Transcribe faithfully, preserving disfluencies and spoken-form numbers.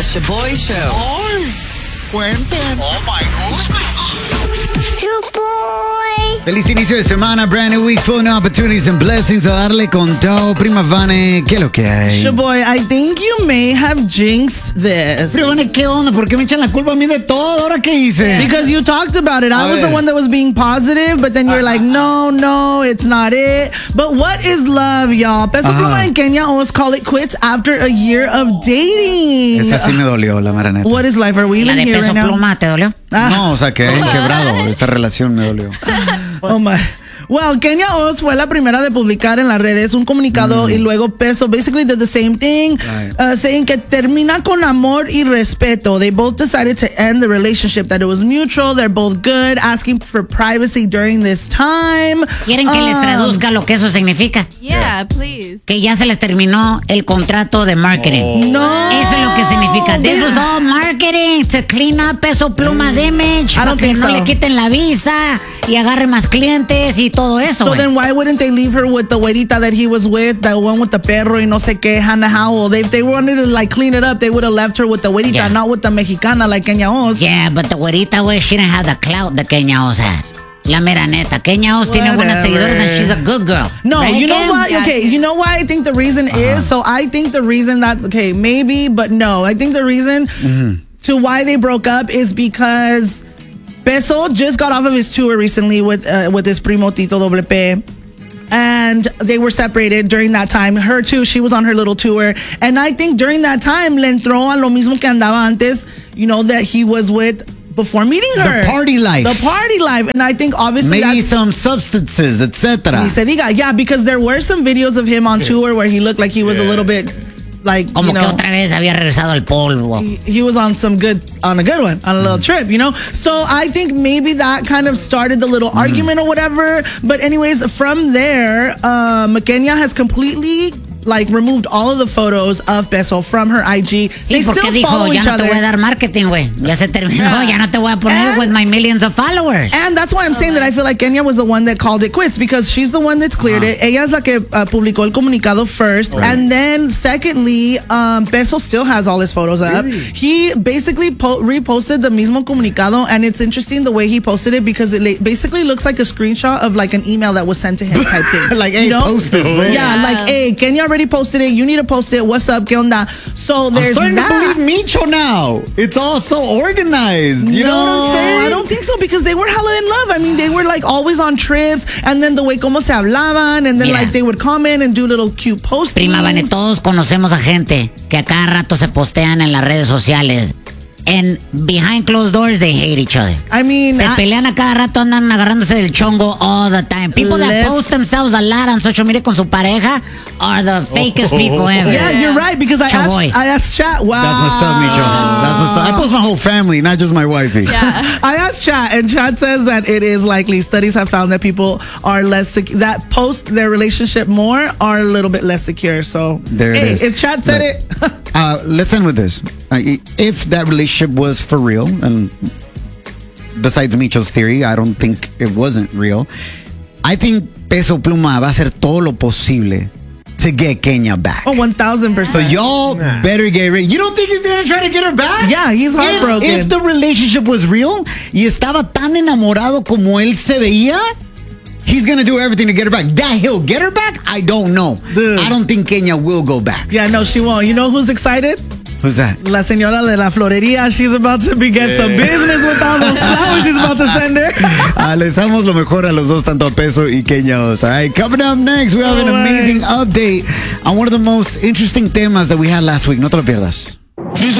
Shaboy Show. ¡Ay! Cuenten. Oh my God. Shaboy. Feliz inicio de semana, brand new week, full of opportunities and blessings. A darle con todo. Prima Vane, ¿qué es lo que hay? Shaboy, I think you may have jinxed this. Prima Vane, ¿qué onda? ¿Por qué me echan la culpa a mí de todo? ¿Ahora qué hice? Because you talked about it. I A was ver. the one that was being positive, but then you're like, no, no, it's not it. But what is love, y'all? Peso Ajá. Pluma and Kenya almost call it quits after a year of dating. Esa sí me dolió, la mera neta. What is life? Are we La even de here Peso right now? Pluma, ¿te dolió? Ah. No, o sea, que he quebrado. Esta relación me dolió. Oh my. Well, Kenya Oz fue la primera de publicar en las redes un comunicado Mm. y luego Peso basically did the same thing, Right. uh, saying que termina con amor y respeto. They both decided to end the relationship, that it was mutual, they're both good, asking for privacy during this time. ¿Quieren que les Um, traduzca lo que eso significa? Yeah, please. Que ya se les terminó el contrato de marketing. No. Eso es lo que significa. This Yeah. was all marketing to clean up Peso Pluma's image. I Para don't que think no so. le quiten la visa y agarre más clientes y todo eso. So güey. then why wouldn't they leave her with the güerita that he was with, the one with the perro y no sé qué, Hannah Howell? They, if they wanted to like clean it up, they would have left her with the güerita, Yeah. not with the mexicana like Kenya Oz. Yeah, but the güerita, güey, she didn't have the clout that Kenya Oz had. La mera neta. Kenya Oz tiene buenas Whatever. seguidores and she's a good girl. No, Right, you know Kim? what? Yeah, Okay, Kim. you know why I think the reason is, so I think the reason that's, okay, maybe, but no. I think the reason to why they broke up is because Peso just got off of his tour recently with uh, with his primo Tito Doble P. And they were separated during that time. Her too, she was on her little tour. And I think during that time, le entró a lo mismo que andaba antes, you know, that he was with before meeting her. The party life. The party life. And I think obviously Maybe that's... some substances, et cetera. Ni se diga, yeah, because there were some videos of him on tour where he looked like he was a little bit like, Como you que know, otra vez había regresado al polvo. he, he was on some good, on a good one, on a little trip, you know? So I think maybe that kind of started the little argument or whatever. But anyways, from there, um, Kenya has completely like removed all of the photos of Peso from her I G. Sí, They porque still dijo, follow ya each no te other. voy a dar marketing, güey. Ya se terminó, ya no te voy a poner And- with my millions of followers. And that's why I'm saying that I feel like Kenya was the one that called it quits because she's the one that's cleared it. Ella es la que uh, publicó el comunicado first. And then secondly, um, Peso still has all his photos up. He basically po- reposted the mismo comunicado, and it's interesting the way he posted it because it la- basically looks like a screenshot of like an email that was sent to him type thing. Like, hey, post this, man. Yeah, Yeah. like, hey, Kenya already posted it. You need to post it. What's up? ¿Qué onda? So I'm there's starting that. to believe Micho now. It's all so organized. You no, know what I'm saying? I don't think so because they were hella in love. I mean, they were like always on trips, and then the way como se hablaban, and then Mira. like they would comment and do little cute postings. Prima Vane, todos conocemos a gente que a cada rato se postean en las redes sociales. And behind closed doors, they hate each other. I mean, Se I- pelean a cada rato, andan agarrándose del chongo all the time. People that Let's- post themselves a lot on social media con su pareja are the fakest people ever. yeah, you're right because I Chavoy. asked, I asked Chat. Wow, That's messed up, Micho. That's messed up. I post my whole family, not just my wifey. Yeah. I asked Chat, and Chat says that it is likely. Studies have found that people are less sec- that post their relationship more are a little bit less secure. So, There it hey, is. if Chat said Look. it, Uh, let's end with this. Uh, if that relationship was for real, and besides Micho's theory, I don't think it wasn't real. I think Peso Pluma va a hacer todo lo posible to get Kenya back. oh, one thousand So percent. y'all better get ready. You don't think he's gonna try to get her back? Yeah, he's If- heartbroken. If, the relationship was real y estaba tan enamorado como él se veía, he's gonna do everything to get her back. That he'll get her back, I don't know. Dude. I don't think Kenya will go back. Yeah, no, she won't. You know who's excited? Who's that? La señora de la florería. She's about to be get some business with all those flowers he's about to send her. Uh, les damos lo mejor a los dos, tanto a Peso y Kenya Oz. All right, coming up next, we have an Oh, my. amazing update on one of the most interesting temas that we had last week. No te lo pierdas.